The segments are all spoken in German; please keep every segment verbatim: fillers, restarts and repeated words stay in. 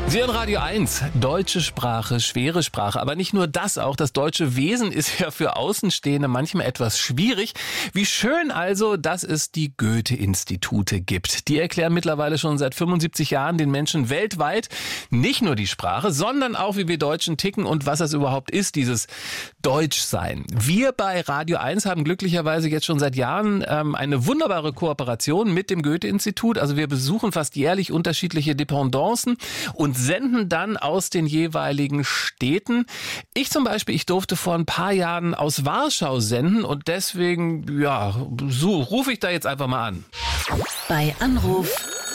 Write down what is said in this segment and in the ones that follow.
Sie hören Radio eins, deutsche Sprache, schwere Sprache. Aber nicht nur das, auch das deutsche Wesen ist ja für Außenstehende manchmal etwas schwierig. Wie schön also, dass es die Goethe-Institute gibt. Die erklären mittlerweile schon seit fünfundsiebzig Jahren den Menschen weltweit nicht nur die Sprache, sondern auch, wie wir Deutschen ticken und was das überhaupt ist, dieses Deutschsein. Wir bei Radio eins haben glücklicherweise jetzt schon seit Jahren ähm, eine wunderbare Kooperation mit dem Goethe-Institut. Also wir besuchen fast jährlich unterschiedliche Dependancen und senden dann aus den jeweiligen Städten. Ich zum Beispiel, ich durfte vor ein paar Jahren aus Warschau senden und deswegen, ja, so rufe ich da jetzt einfach mal an. Bei Anruf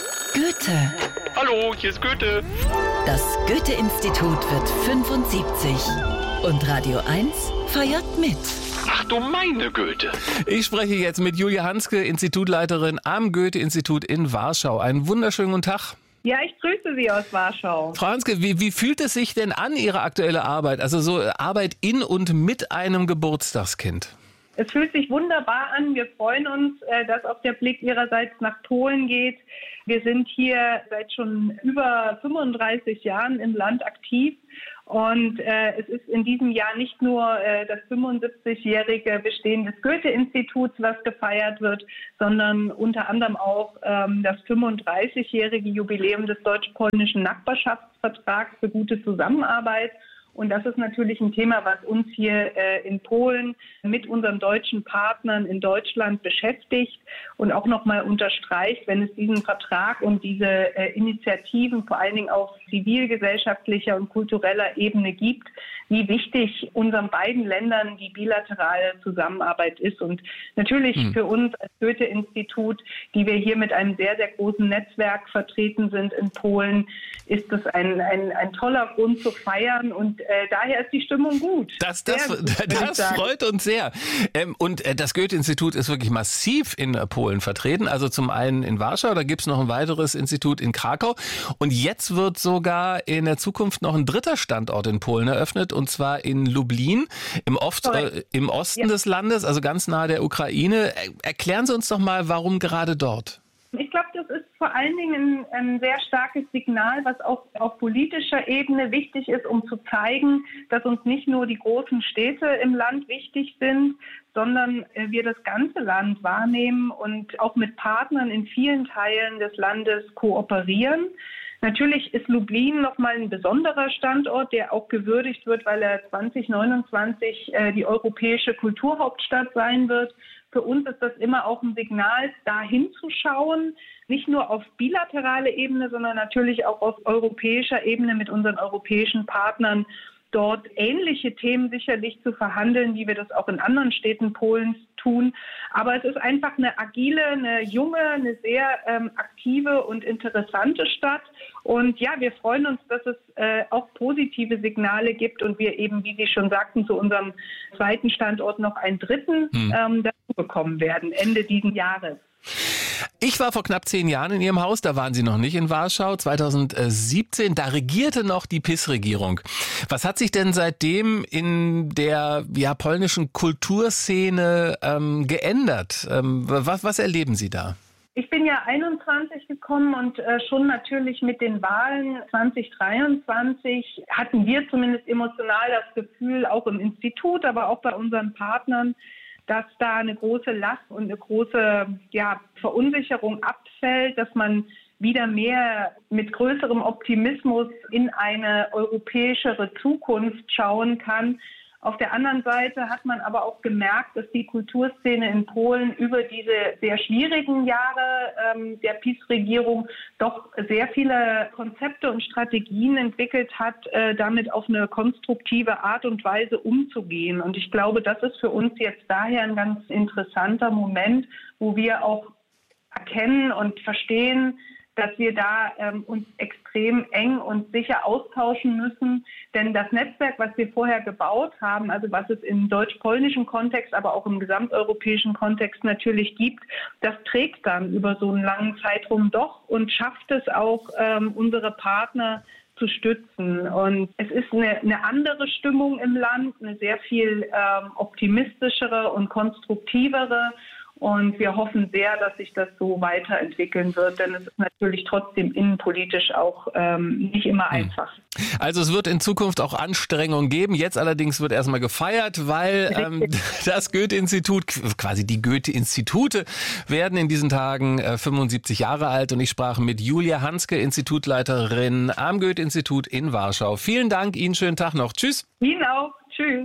Goethe. Hallo, hier ist Goethe. Das Goethe-Institut wird fünfundsiebzig und Radio eins feiert mit. Ach du meine Goethe. Ich spreche jetzt mit Julia Hanske, Institutleiterin am Goethe-Institut in Warschau. Einen wunderschönen guten Tag. Ja, ich grüße Sie aus Warschau. Frau Hanske, wie, wie fühlt es sich denn an, Ihre aktuelle Arbeit? Also so Arbeit in und mit einem Geburtstagskind? Es fühlt sich wunderbar an. Wir freuen uns, dass auch der Blick Ihrerseits nach Polen geht. Wir sind hier seit schon über fünfunddreißig Jahren im Land aktiv. Und äh, es ist in diesem Jahr nicht nur äh, das fünfundsiebzigjährige Bestehen des Goethe-Instituts, was gefeiert wird, sondern unter anderem auch ähm, das fünfunddreißigjährige Jubiläum des deutsch-polnischen Nachbarschaftsvertrags für gute Zusammenarbeit. Und das ist natürlich ein Thema, was uns hier äh, in Polen mit unseren deutschen Partnern in Deutschland beschäftigt und auch nochmal unterstreicht, wenn es diesen Vertrag und diese äh, Initiativen vor allen Dingen auf zivilgesellschaftlicher und kultureller Ebene gibt, wie wichtig unseren beiden Ländern die bilaterale Zusammenarbeit ist. Und natürlich hm. für uns als Goethe-Institut, die wir hier mit einem sehr, sehr großen Netzwerk vertreten sind in Polen, ist das ein, ein, ein toller Grund zu feiern und äh, daher ist die Stimmung gut. Das, das, gut, das freut uns sehr. Ähm, und äh, das Goethe-Institut ist wirklich massiv in äh, Polen vertreten. Also zum einen in Warschau, da gibt es noch ein weiteres Institut in Krakau. Und jetzt wird sogar in der Zukunft noch ein dritter Standort in Polen eröffnet, und zwar in Lublin, im, Oft, äh, im Osten ja. des Landes, also ganz nahe der Ukraine. Erklären Sie uns doch mal, warum gerade dort? Ich glaube, das ist vor allen Dingen ein, ein sehr starkes Signal, was auch auf politischer Ebene wichtig ist, um zu zeigen, dass uns nicht nur die großen Städte im Land wichtig sind, sondern wir das ganze Land wahrnehmen und auch mit Partnern in vielen Teilen des Landes kooperieren. Natürlich ist Lublin nochmal ein besonderer Standort, der auch gewürdigt wird, weil er zwanzig neunundzwanzig äh, die europäische Kulturhauptstadt sein wird. Für uns ist das immer auch ein Signal, da hinzuschauen, nicht nur auf bilateraler Ebene, sondern natürlich auch auf europäischer Ebene mit unseren europäischen Partnern dort ähnliche Themen sicherlich zu verhandeln, wie wir das auch in anderen Städten Polens tun. Aber es ist einfach eine agile, eine junge, eine sehr ähm, aktive und interessante Stadt. Und ja, wir freuen uns, dass es äh, auch positive Signale gibt und wir eben, wie Sie schon sagten, zu unserem zweiten Standort noch einen dritten hm. ähm, dazu bekommen werden, Ende diesen Jahres. Ich war vor knapp zehn Jahren in Ihrem Haus, da waren Sie noch nicht in Warschau, zweitausendsiebzehn, da regierte noch die P I S-Regierung. Was hat sich denn seitdem in der ja, polnischen Kulturszene ähm, geändert? Ähm, was, was erleben Sie da? Ich bin ja einundzwanzig gekommen und äh, schon natürlich mit den Wahlen zwanzig dreiundzwanzig hatten wir zumindest emotional das Gefühl, auch im Institut, aber auch bei unseren Partnern, dass da eine große Last und eine große ja, Verunsicherung abfällt, dass man wieder mehr mit größerem Optimismus in eine europäischere Zukunft schauen kann. Auf der anderen Seite hat man aber auch gemerkt, dass die Kulturszene in Polen über diese sehr schwierigen Jahre ähm, der P I S-Regierung doch sehr viele Konzepte und Strategien entwickelt hat, äh, damit auf eine konstruktive Art und Weise umzugehen. Und ich glaube, das ist für uns jetzt daher ein ganz interessanter Moment, wo wir auch erkennen und verstehen, dass wir da ähm, uns extrem eng und sicher austauschen müssen. Denn das Netzwerk, was wir vorher gebaut haben, also was es im deutsch-polnischen Kontext, aber auch im gesamteuropäischen Kontext natürlich gibt, das trägt dann über so einen langen Zeitraum doch und schafft es auch, ähm, unsere Partner zu stützen. Und es ist eine, eine andere Stimmung im Land, eine sehr viel ähm, optimistischere und konstruktivere. Und wir hoffen sehr, dass sich das so weiterentwickeln wird, denn es ist natürlich trotzdem innenpolitisch auch ähm, nicht immer einfach. Also es wird in Zukunft auch Anstrengungen geben. Jetzt allerdings wird erstmal gefeiert, weil ähm, das Goethe-Institut, quasi die Goethe-Institute, werden in diesen Tagen äh, fünfundsiebzig Jahre alt. Und ich sprach mit Julia Hanske, Institutleiterin am Goethe-Institut in Warschau. Vielen Dank, Ihnen schönen Tag noch. Tschüss. Ihnen auch. Tschüss.